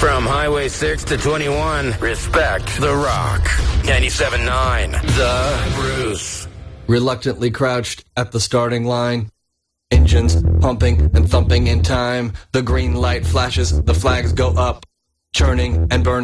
From Highway 6 to 21, respect The Rock. 97.9, The Bruce. Reluctantly crouched at the starting line. Engines pumping and thumping in time. The green light flashes, the flags go up. Churning and burning.